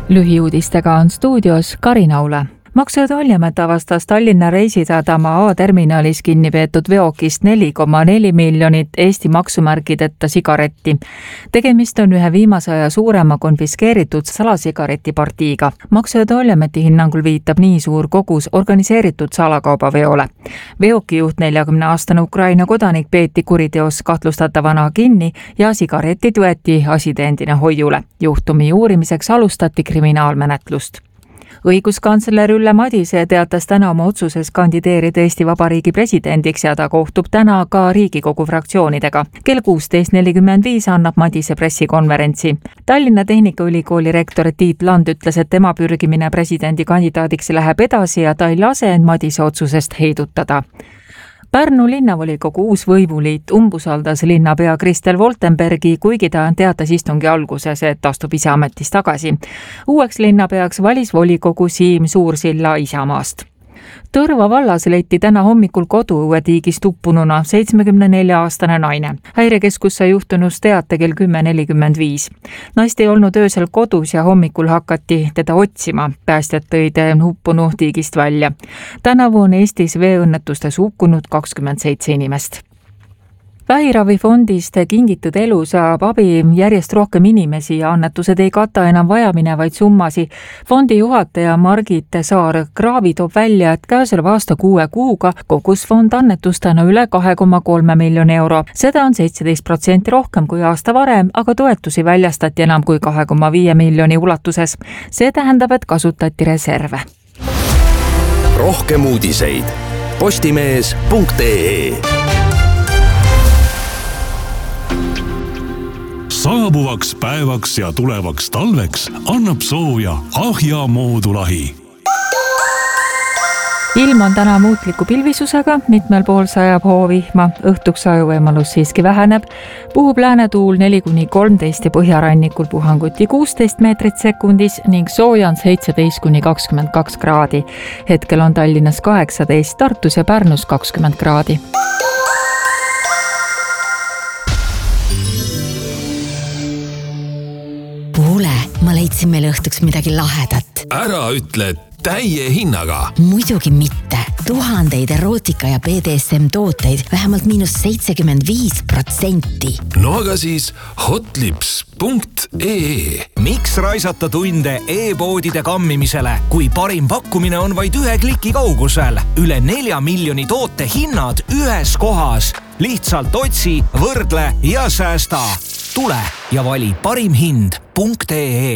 Lühiuudistega on stuudios Karin Aule. Maksu- ja Tolliamet avastas Tallinna Reisisadama A-terminalis kinni peetud veokist 4,4 miljonit Eesti maksumärkideta sigaretti. Tegemist on ühe viimase aja suurema konfiskeeritud salasigaretipartiiga. Maksu- ja Tolliameti hinnangul viitab nii suur kogus organiseeritud salakaubaveole. Veokijuht 40-aastane Ukraina kodanik peeti kuriteos kahtlustatavana kinni ja sigaretid võeti asitõendina hoiule. Juhtumi uurimiseks alustati kriminaalmenetlust. Õiguskantsler Ülle Madise teatas täna oma otsuses kandideerida Eesti Vabariigi presidendiks ja ta kohtub täna ka Riigikogu fraktsioonidega. Kell 16.45 annab Madise pressikonverentsi. Tallinna Tehnikaülikooli rektor Tiit Land ütles, et tema pürgimine presidendikandidaadiks läheb edasi ja ta ei lase Madise otsusest heidutada. Pärnu linnavolikogu uus võimuliit umbusaldas linnapea Kristel Woltenbergi, kuigi ta teatas istungi alguses, et astub ise ametist tagasi. Uueks linnapeaks valis volikogu Siim Suursilla Isamaast. Tõrva vallas leiti täna hommikul koduõuetiigist uppununa 74-aastane naine. Häirekeskus sai juhtunust teate kell 10.45. Naist ei olnud öösel kodus ja hommikul hakati teda otsima. Päästjad tõid uppunu tiigist välja. Tänavu on Eestis veeõnnetustes hukkunud 27 inimest. Vähiravifondist kingitud elu saab abi järjest rohkem inimesi ja annetused ei kata enam vajaminevaid summasi. Fondi juhataja Margit Saar-Kraavi toob välja, et käesoleva aasta 6 kuuga kogus fond annetustena üle 2,3 miljoni euro. Seda on 17% rohkem kui aasta varem, aga toetusi väljastati enam kui 2,5 miljoni ulatuses. See tähendab, et kasutati reserve. Rohkem uudiseid postimees.ee. Saabuvaks päevaks ja tulevaks talveks annab sooja Ahja moodulahi. Ilm on täna muutliku pilvisusega, mitmel pool sajab hoovihma, õhtuks ajuvõimalus siiski väheneb. Puhub läänetuul 4-13 ja põhjarannikul puhanguti 16 meetrit sekundis ning sooja on 17-22 kraadi. Hetkel on Tallinnas 18, Tartus ja Pärnus 20 kraadi. Kuule, ma leidsin meile õhtuks midagi lahedat. Ära ütle täie hinnaga. Muidugi mitte. Tuhandeid erootika ja BDSM tooteid vähemalt -75%. No aga siis hotlips.ee. Miks raisata tunde e-poodide kammimisele, kui parim pakkumine on vaid 1 kliki kaugusel? Üle 4 miljoni toote hinnad ühes kohas. Lihtsalt otsi, võrdle ja säästa. Tule ja vali parimhind.ee.